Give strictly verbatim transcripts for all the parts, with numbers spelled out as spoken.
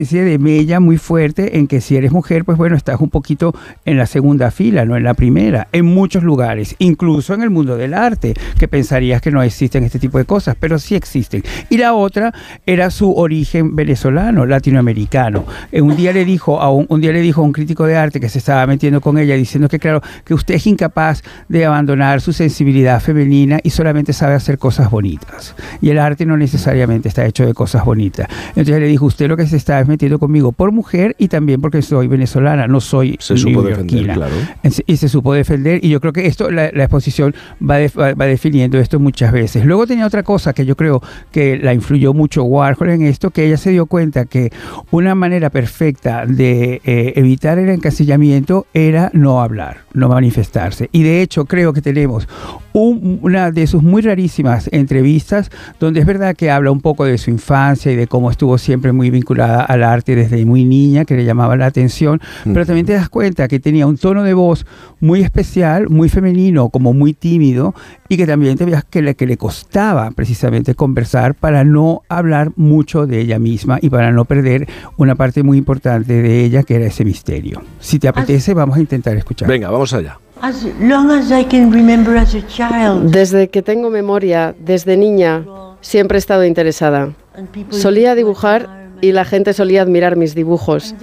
especie de mella muy fuerte en que si eres mujer, pues bueno, estás un poquito en la segunda fila, no en la primera, en muchos lugares, incluso en el mundo del arte, que pensarías que no existen este tipo de cosas, pero sí existen. Y la otra era su origen venezolano, latinoamericano. Eh, un día le dijo a un, un día le dijo a un crítico de arte que se estaba metiendo con ella, diciendo que claro, que usted es incapaz de abandonar su sensibilidad femenina y solamente sabe hacer cosas bonitas. Y el arte no necesariamente está hecho de cosas bonitas. Entonces le dijo, usted lo que se está es metiendo conmigo por mujer y también porque soy venezolana, no soy se supo defender, claro. Y se supo defender, y yo creo que esto, la, la exposición va, de, va, va definiendo esto muchas veces. Luego tenía otra cosa que yo creo que la influyó mucho Warhol en esto, que ella se dio cuenta que una manera perfecta de eh, evitar el encasillamiento era no hablar, no manifestarse. Y de hecho creo que tenemos un, una de sus muy rarísimas entrevistas donde es verdad que habla un poco de su infancia y de cómo estuvo siempre muy vinculada al arte desde muy niña, que le llamaba la atención, mm. pero también te das cuenta que tenía un tono de voz muy especial, muy femenino, como muy tímido, y que también te veías que le, que le costaba precisamente conversar para no hablar mucho de ella misma y para no perder una parte muy importante de ella, que era ese misterio. Si te apetece, vamos a intentar escuchar. Venga, vamos allá. As long as I can remember as a child. Desde que tengo memoria, desde niña, siempre he estado interesada. Solía dibujar y la gente solía admirar mis dibujos.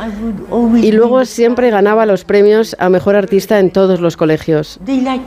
Y luego siempre ganaba los premios a mejor artista en todos los colegios.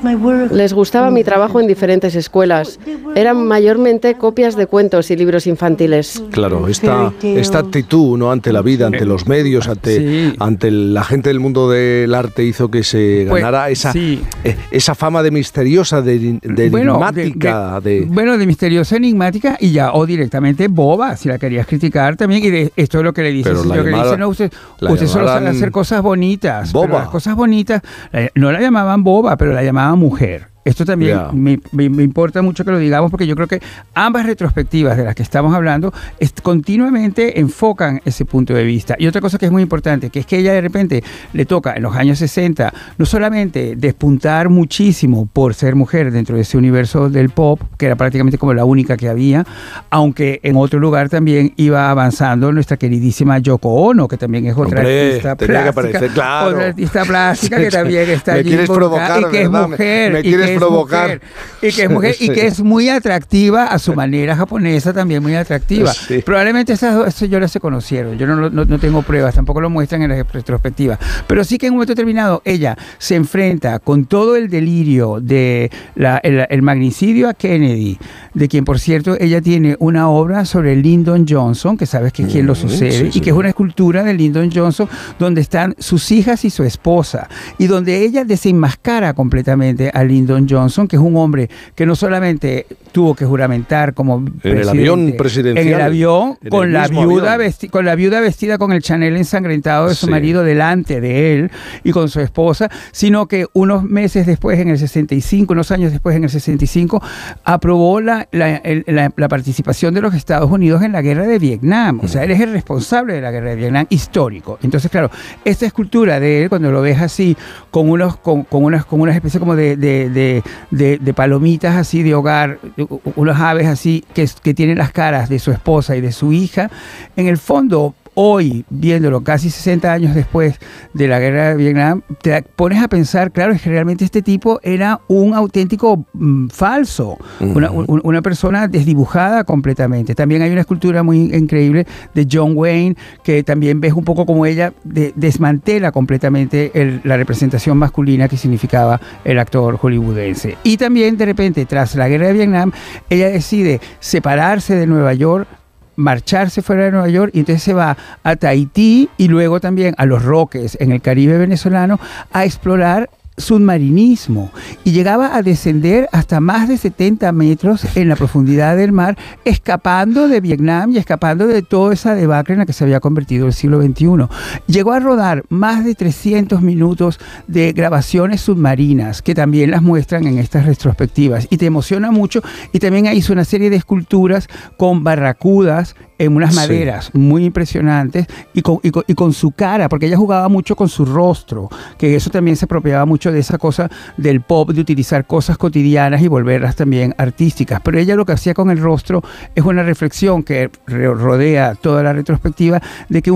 Les gustaba mi trabajo en diferentes escuelas. Eran mayormente copias de cuentos y libros infantiles. Claro, esta, esta actitud, ¿no?, ante la vida, ante los medios, ante, sí. ante la gente del mundo del arte hizo que se ganara pues, esa, sí. eh, esa fama de misteriosa, de, de bueno, enigmática. De, de, de... Bueno, de misteriosa, enigmática y ya, o directamente boba, si la querías criticar también. Y de, esto es lo que le dice, pero lo que le dice, no, usted, usted solo sabe hacer cosas bonitas. Boba. Pero las cosas bonitas, no la llamaban boba, pero la llamaban mujer. Esto también yeah. me, me, me importa mucho que lo digamos, porque yo creo que ambas retrospectivas de las que estamos hablando es, continuamente enfocan ese punto de vista. Y otra cosa que es muy importante, que es que ella de repente le toca en los años sesenta no solamente despuntar muchísimo por ser mujer dentro de ese universo del pop, que era prácticamente como la única que había, aunque en otro lugar también iba avanzando nuestra queridísima Yoko Ono, que también es otra Hombre, artista plástica, que aparecer, claro. otra artista plástica que también está me allí quieres provocar, y que es ¿verdad? mujer. Me, me y quieres que provocar. Mujer, y que es mujer y que es muy atractiva a su manera japonesa, también muy atractiva. Sí. Probablemente esas dos señoras se conocieron. Yo no, no, no tengo pruebas, tampoco lo muestran en la retrospectiva. Pero sí que en un momento determinado ella se enfrenta con todo el delirio de la, el, el magnicidio a Kennedy, de quien, por cierto, ella tiene una obra sobre Lyndon Johnson, que sabes que es quien lo sucede, sí, sí, y que es una escultura de Lyndon Johnson donde están sus hijas y su esposa, y donde ella desenmascara completamente a Lyndon Johnson, que es un hombre que no solamente tuvo que juramentar como en el avión presidencial, en el avión en con el la viuda avión. Vesti- con la viuda vestida con el Chanel ensangrentado de su sí. marido delante de él y con su esposa, sino que unos meses después, en el sesenta y cinco, unos años después, en el sesenta y cinco, aprobó la, la, el, la, la participación de los Estados Unidos en la guerra de Vietnam. O sea, él es el responsable de la guerra de Vietnam histórico. Entonces, claro, esta escultura de él, cuando lo ves así, con unos, con, con unas, con una especie como de, de, de, de, de palomitas así de hogar, unas aves así que, que tienen las caras de su esposa y de su hija, en el fondo, hoy, viéndolo casi sesenta años después de la guerra de Vietnam, te pones a pensar, claro, es que realmente este tipo era un auténtico mm, falso, uh-huh. una, un, una persona desdibujada completamente. También hay una escultura muy increíble de John Wayne, que también ves un poco como ella de, desmantela completamente el, la representación masculina que significaba el actor hollywoodense. Y también, de repente, tras la guerra de Vietnam, ella decide separarse de Nueva York, marcharse fuera de Nueva York, y entonces se va a Tahití y luego también a Los Roques en el Caribe venezolano a explorar submarinismo, y llegaba a descender hasta más de setenta metros en la profundidad del mar, escapando de Vietnam y escapando de toda esa debacle en la que se había convertido el siglo veintiuno. Llegó a rodar más de trescientos minutos de grabaciones submarinas, que también las muestran en estas retrospectivas, y te emociona mucho. Y también hizo una serie de esculturas con barracudas en unas maderas sí. muy impresionantes, y con, y, con, y con su cara, porque ella jugaba mucho con su rostro, que eso también se apropiaba mucho de esa cosa del pop, de utilizar cosas cotidianas y volverlas también artísticas. Pero ella lo que hacía con el rostro es una reflexión que rodea toda la retrospectiva de que